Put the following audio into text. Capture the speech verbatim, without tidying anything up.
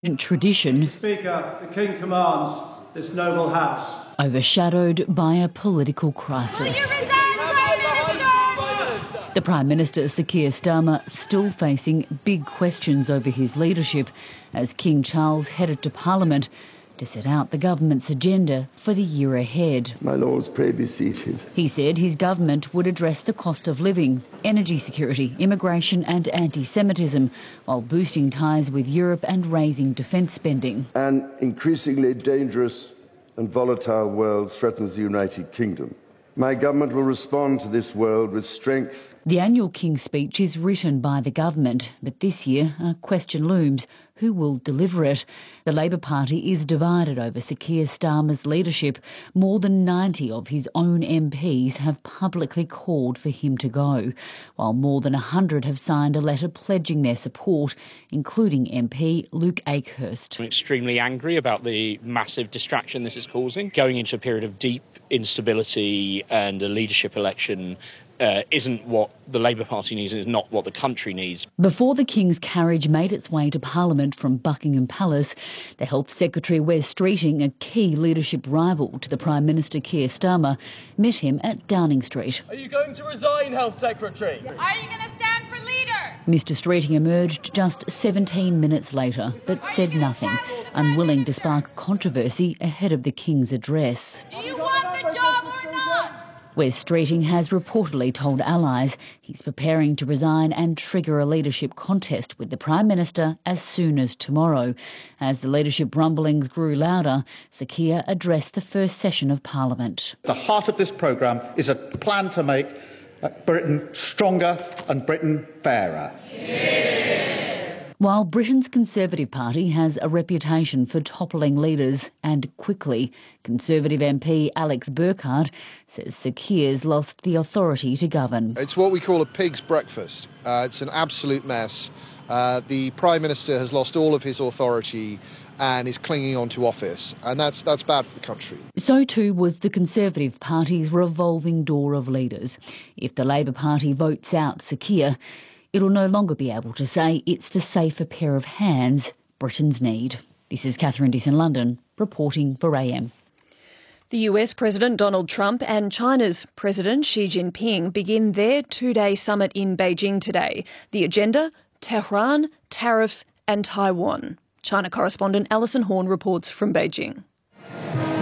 tradition Speaker, the King commands this noble house. Overshadowed by a political crisis. Will you resign, Prime Minister? The Prime Minister, Sir Keir Starmer, still facing big questions over his leadership as King Charles headed to Parliament to set out the government's agenda for the year ahead. My lords, pray be seated. He said his government would address the cost of living, energy security, immigration and anti-Semitism, while boosting ties with Europe and raising defence spending. An increasingly dangerous and volatile world threatens the United Kingdom. My government will respond to this world with strength. The annual King's Speech is written by the government, but this year a question looms: who will deliver it? The Labor Party is divided over Sir Keir Starmer's leadership. More than ninety of his own M Ps have publicly called for him to go, while more than one hundred have signed a letter pledging their support, including M P Luke Akehurst. I'm extremely angry about the massive distraction this is causing. Going into a period of deep instability and a leadership election Uh, isn't what the Labour Party needs and is not what the country needs. Before the King's carriage made its way to Parliament from Buckingham Palace, the Health Secretary Wes Streeting, a key leadership rival to the Prime Minister Keir Starmer, met him at Downing Street. Are you going to resign, Health Secretary? Are you going to stand for leader? Mister Streeting emerged just seventeen minutes later, but said nothing, unwilling to spark controversy ahead of the King's address. Do you want the job or not? Wes Streeting has reportedly told allies he's preparing to resign and trigger a leadership contest with the Prime Minister as soon as tomorrow. As the leadership rumblings grew louder, Sir Keir addressed the first session of Parliament. The heart of this programme is a plan to make Britain stronger and Britain fairer. Yeah. While Britain's Conservative Party has a reputation for toppling leaders and quickly, Conservative M P Alex Burkhardt says Sir Keir's lost the authority to govern. It's what we call a pig's breakfast. Uh, it's an absolute mess. Uh, the Prime Minister has lost all of his authority and is clinging on to office, and that's that's bad for the country. So too was the Conservative Party's revolving door of leaders. If the Labor Party votes out Sir Keir, it'll no longer be able to say it's the safer pair of hands Britons need. This is Catherine Diss in London, reporting for A M. The U S President Donald Trump and China's President Xi Jinping begin their two-day summit in Beijing today. The agenda: Tehran, tariffs and Taiwan. China correspondent Alison Horn reports from Beijing.